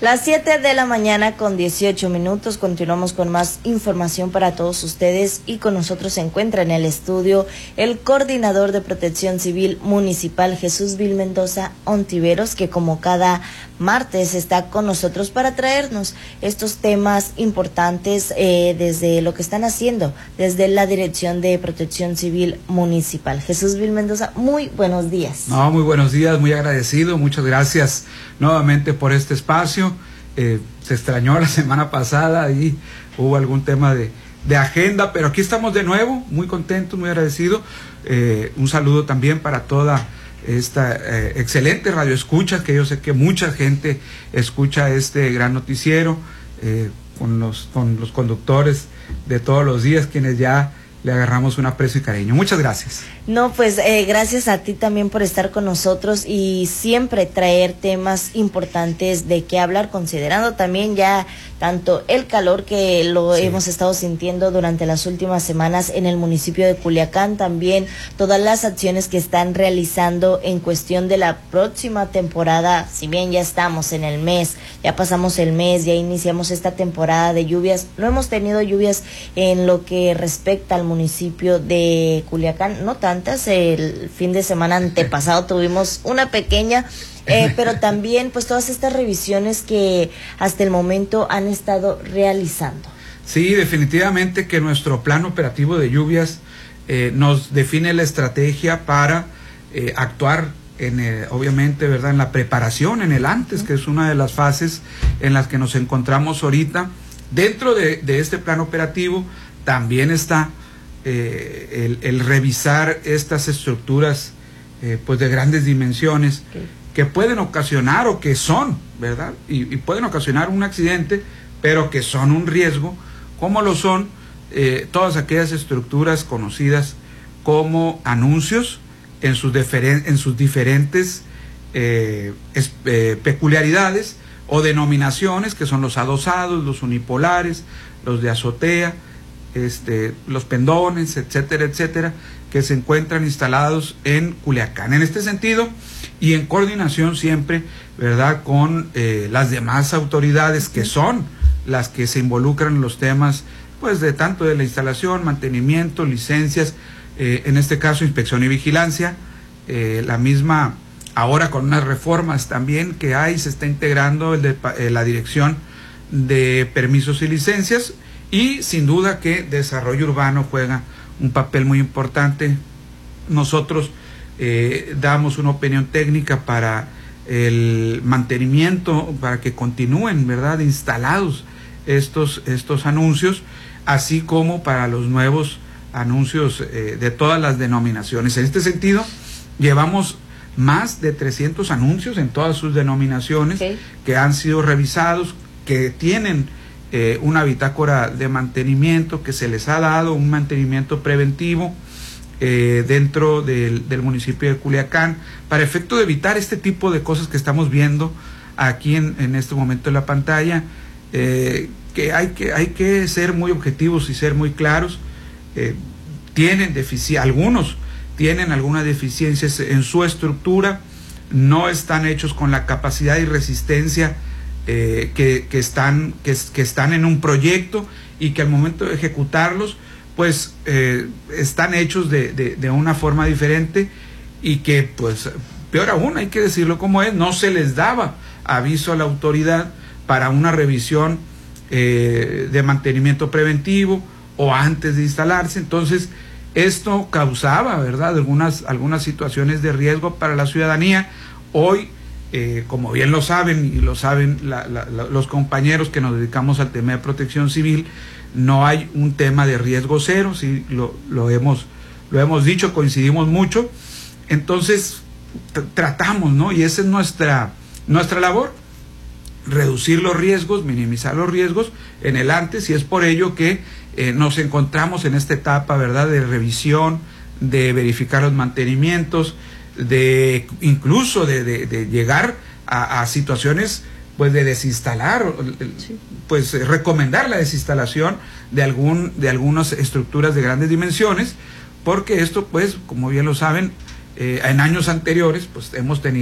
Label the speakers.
Speaker 1: Las 7 de la mañana con 18 minutos, continuamos con más información para todos ustedes y con nosotros se encuentra en el estudio el coordinador de Protección Civil Municipal, Jesús Vil Mendoza Ontiveros, que como cada martes está con nosotros para traernos estos temas importantes desde lo que están haciendo, desde la Dirección de Protección Civil Municipal. Jesús Vil Mendoza, muy buenos días.
Speaker 2: No, muy buenos días, muy agradecido, muchas gracias nuevamente por este espacio. Se extrañó la semana pasada y hubo algún tema de agenda, pero aquí estamos de nuevo, muy contentos, muy agradecidos. Un saludo también para toda esta excelente radio escucha, que yo sé que mucha gente escucha este gran noticiero, con los conductores de todos los días, quienes ya le agarramos un aprecio y cariño. Muchas gracias.
Speaker 1: No, pues gracias a ti también por estar con nosotros y siempre traer temas importantes de qué hablar, considerando también ya tanto el calor que lo hemos estado sintiendo durante las últimas semanas en el municipio de Culiacán, también todas las acciones que están realizando en cuestión de la próxima temporada. Si bien ya estamos en el mes, ya pasamos el mes, ya iniciamos esta temporada de lluvias, no hemos tenido lluvias en lo que respecta al municipio de Culiacán, no tantas. El fin de semana antepasado tuvimos una pequeña, pero también pues todas estas revisiones que hasta el momento han estado realizando.
Speaker 2: Sí, definitivamente que nuestro plan operativo de lluvias nos define la estrategia para actuar obviamente, ¿verdad?, en la preparación, en el antes, que es una de las fases en las que nos encontramos ahorita. Dentro de este plan operativo también está el revisar estas estructuras pues de grandes dimensiones que pueden ocasionar o que son, ¿verdad? Y pueden ocasionar un accidente, pero que son un riesgo, como lo son todas aquellas estructuras conocidas como anuncios en sus diferentes peculiaridades o denominaciones, que son los adosados, los unipolares, los de azotea, los pendones, etcétera, etcétera, que se encuentran instalados en Culiacán. En este sentido, y en coordinación siempre, ¿verdad?, con las demás autoridades que son las que se involucran en los temas, pues, de tanto de la instalación, mantenimiento, licencias, en este caso, inspección y vigilancia, la misma, ahora con unas reformas también que hay, se está integrando la Dirección de Permisos y Licencias. Y sin duda que desarrollo urbano juega un papel muy importante. Nosotros damos una opinión técnica para el mantenimiento, para que continúen, ¿verdad?, instalados estos anuncios, así como para los nuevos anuncios de todas las denominaciones. En este sentido, llevamos más de 300 anuncios en todas sus denominaciones que han sido revisados, que tienen una bitácora de mantenimiento, que se les ha dado un mantenimiento preventivo dentro del municipio de Culiacán, para efecto de evitar este tipo de cosas que estamos viendo aquí en este momento en la pantalla, que hay que ser muy objetivos y ser muy claros. Algunos tienen algunas deficiencias en su estructura, no están hechos con la capacidad y resistencia que están en un proyecto, y que al momento de ejecutarlos pues están hechos de una forma diferente, y que pues peor aún, hay que decirlo como es, no se les daba aviso a la autoridad para una revisión de mantenimiento preventivo o antes de instalarse. Entonces esto causaba, ¿verdad?, algunas situaciones de riesgo para la ciudadanía. Hoy, como bien lo saben, y lo saben los compañeros que nos dedicamos al tema de protección civil, no hay un tema de riesgo cero, sí, lo hemos dicho, coincidimos mucho. Entonces tratamos, ¿no?, y esa es nuestra labor, reducir los riesgos, minimizar los riesgos en el antes, y es por ello que nos encontramos en esta etapa, ¿verdad?, de revisión, de verificar los mantenimientos, de incluso de llegar a situaciones pues de desinstalar, pues recomendar la desinstalación de algunas estructuras de grandes dimensiones, porque esto, pues, como bien lo saben, en años anteriores pues hemos tenido